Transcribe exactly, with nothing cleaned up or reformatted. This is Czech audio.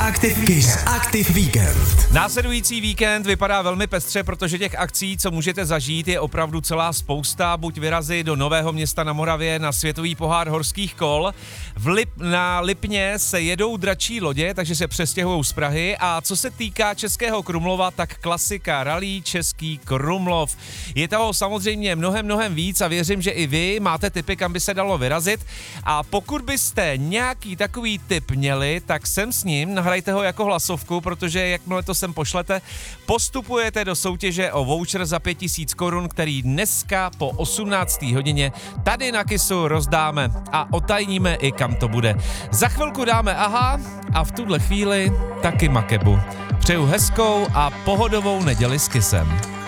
Aktiv Kiss Aktiv Víkend. Následující víkend vypadá velmi pestře, protože těch akcí, co můžete zažít, je opravdu celá spousta. Buď vyrazit do Nového Města na Moravě na světový pohár horských kol. V Lip, na Lipně se jedou dračí lodě, takže se přestěhují z Prahy. A co se týká Českého Krumlova, tak klasika rally Český Krumlov. Je toho samozřejmě mnohem, mnohem víc a věřím, že i vy máte tipy, kam by se dalo vyrazit. A pokud byste nějaký takový tip měli, tak sem s ním, nahrajte ho jako hlasovku, protože jakmile to sem pošlete, postupujete do soutěže o voucher za pět tisíc korun, který dneska po osmnácté hodině tady na Kissu rozdáme a otajníme i kam to bude. Za chvilku dáme aha a v tuhle chvíli taky Makebu. Přeju hezkou a pohodovou neděli s Kissem.